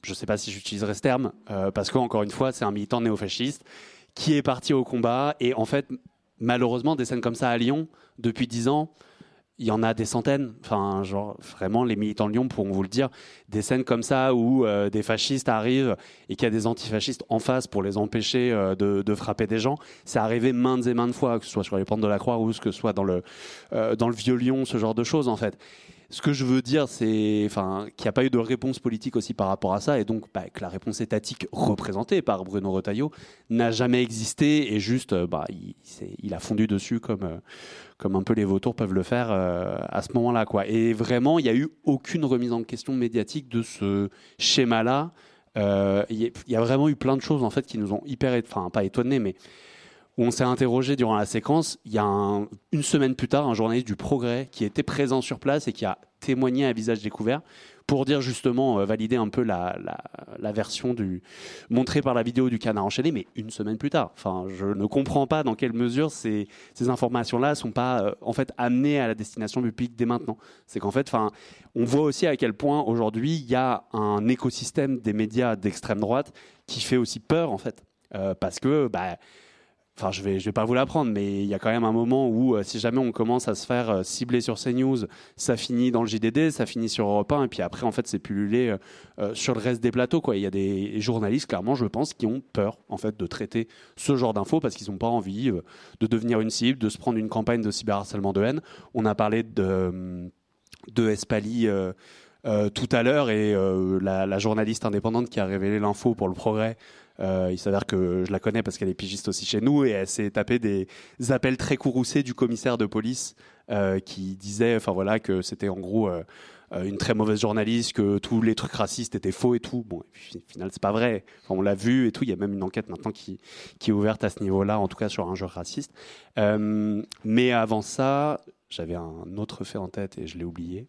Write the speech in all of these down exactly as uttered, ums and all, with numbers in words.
je ne sais pas si j'utiliserai ce terme, euh, parce qu'encore une fois, c'est un militant néofasciste qui est parti au combat. Et en fait, malheureusement, des scènes comme ça à Lyon, depuis dix ans, il y en a des centaines. Enfin, genre, vraiment, les militants de Lyon pourront vous le dire. Des scènes comme ça où euh, des fascistes arrivent et qu'il y a des antifascistes en face pour les empêcher euh, de, de frapper des gens. C'est arrivé maintes et maintes fois, que ce soit sur les pentes de la Croix-Rousse, que ce soit dans le, euh, dans le Vieux-Lyon, ce genre de choses, en fait. Ce que je veux dire, c'est enfin, qu'il n'y a pas eu de réponse politique aussi par rapport à ça, et donc bah, que la réponse étatique représentée par Bruno Retailleau n'a jamais existé, et juste, bah, il, il a fondu dessus comme, euh, comme un peu les vautours peuvent le faire euh, à ce moment-là, quoi. Et vraiment, il n'y a eu aucune remise en question médiatique de ce schéma-là. Euh, il y a vraiment eu plein de choses en fait qui nous ont hyper, enfin pas étonnés, mais où on s'est interrogé durant la séquence. Il y a un, une semaine plus tard, un journaliste du Progrès qui était présent sur place et qui a témoigné à visage découvert pour dire justement, euh, valider un peu la, la, la version du, montrée par la vidéo du Canard enchaîné, mais une semaine plus tard. Enfin, je ne comprends pas dans quelle mesure ces, ces informations-là ne sont pas euh, en fait amenées à la destination du public dès maintenant. C'est qu'en fait, enfin, on voit aussi à quel point aujourd'hui il y a un écosystème des médias d'extrême droite qui fait aussi peur en fait, euh, parce que bah, Enfin, je vais, je vais pas vous l'apprendre, mais il y a quand même un moment où, euh, si jamais on commence à se faire euh, cibler sur CNews, ça finit dans le J D D, ça finit sur Europe un, et puis après, en fait, c'est pullulé euh, sur le reste des plateaux, quoi. Il y a des journalistes, clairement, je pense, qui ont peur, en fait, de traiter ce genre d'infos parce qu'ils n'ont pas envie euh, de devenir une cible, de se prendre une campagne de cyberharcèlement de haine. On a parlé de, de Espali euh, euh, tout à l'heure, et euh, la, la journaliste indépendante qui a révélé l'info pour le Progrès. Euh, il s'avère que je la connais parce qu'elle est pigiste aussi chez nous, et elle s'est tapé des appels très courroucés du commissaire de police euh, qui disait, enfin voilà, que c'était en gros euh, une très mauvaise journaliste, que tous les trucs racistes étaient faux et tout. Bon, et puis, au final, c'est pas vrai. Enfin, on l'a vu et tout. Il y a même une enquête maintenant qui qui est ouverte à ce niveau-là, en tout cas sur un jeu raciste. Euh, mais avant ça, j'avais un autre fait en tête et je l'ai oublié.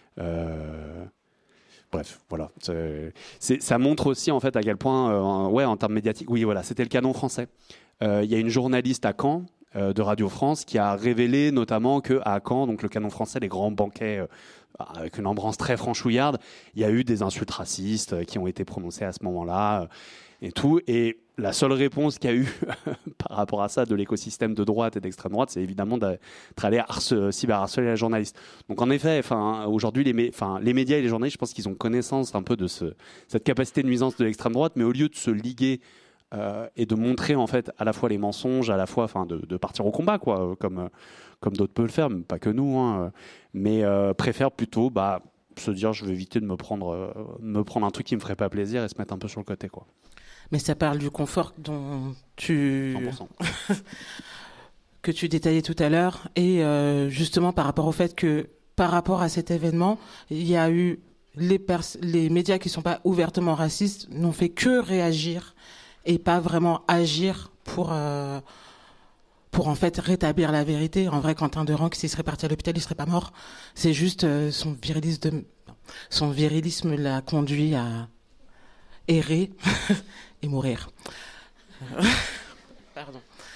Euh... Bref, voilà. C'est, c'est, ça montre aussi en fait à quel point, euh, ouais, en termes médiatiques, oui, voilà, c'était le canon français. Il euh, y a une journaliste à Caen euh, de Radio France qui a révélé notamment que à Caen, donc le canon français, les grands banquets euh, avec une ambiance très franchouillarde, il y a eu des insultes racistes euh, qui ont été prononcées à ce moment-là euh, et tout. Et la seule réponse qu'il y a eu par rapport à ça de l'écosystème de droite et d'extrême droite, c'est évidemment d'être allé harce- cyberharceler la journaliste. Donc en effet, enfin, aujourd'hui, les, mé- les médias et les journalistes, je pense qu'ils ont connaissance un peu de ce, cette capacité de nuisance de l'extrême droite, mais au lieu de se liguer euh, et de montrer en fait à la fois les mensonges, à la fois, enfin, de, de partir au combat, quoi, comme, comme d'autres peuvent le faire, mais pas que nous, hein, mais euh, préfèrent plutôt bah, se dire je vais éviter de me prendre, euh, me prendre un truc qui me ferait pas plaisir et se mettre un peu sur le côté, quoi. Mais ça parle du confort dont tu cent pour cent. que tu détaillais tout à l'heure, et euh, justement par rapport au fait que par rapport à cet événement, il y a eu les, pers- les médias qui sont pas ouvertement racistes n'ont fait que réagir et pas vraiment agir pour euh, pour en fait rétablir la vérité. En vrai, Quentin Durand, s'il serait parti à l'hôpital, il serait pas mort. C'est juste euh, son virilisme de, son virilisme l'a conduit à errer et mourir. Pardon.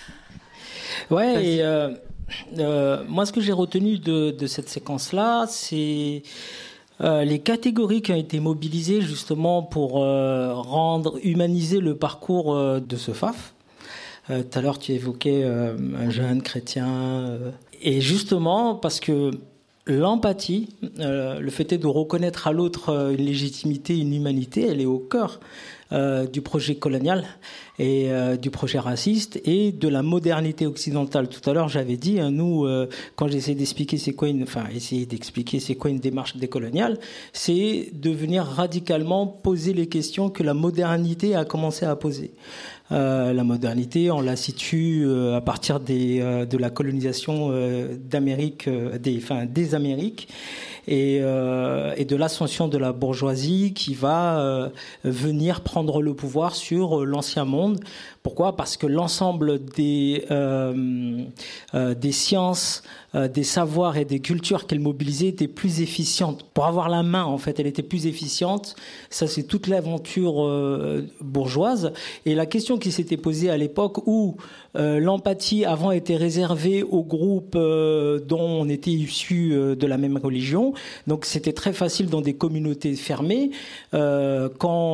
Ouais, Vas-y. et euh, euh, moi, ce que j'ai retenu de, de cette séquence-là, c'est euh, les catégories qui ont été mobilisées justement pour euh, rendre, humaniser le parcours euh, de ce F A F. Euh, tout à l'heure, tu évoquais euh, un jeune chrétien. Euh, et justement, parce que l'empathie, euh, le fait est de reconnaître à l'autre une légitimité, une humanité, elle est au cœur euh, du projet colonial et euh, du projet raciste et de la modernité occidentale. Tout à l'heure, j'avais dit, hein, nous, euh, quand j'essaie d'expliquer c'est quoi une, enfin, essayer d'expliquer c'est quoi une démarche décoloniale, c'est de venir radicalement poser les questions que la modernité a commencé à poser. Euh, la modernité, on la situe euh, à partir des, euh, de la colonisation euh, d'Amérique, euh, des, enfin, des Amériques, et, euh, et de l'ascension de la bourgeoisie qui va euh, venir prendre le pouvoir sur euh, l'ancien monde. Pourquoi ? Parce que l'ensemble des, euh, euh, des sciences, euh, des savoirs et des cultures qu'elle mobilisait étaient plus efficientes. Pour avoir la main, en fait, elle était plus efficiente. Ça, c'est toute l'aventure euh, bourgeoise. Et la question qui s'était posée à l'époque où euh, l'empathie avant était réservée aux groupes euh, dont on était issus euh, de la même religion. Donc, c'était très facile dans des communautés fermées. Euh, quand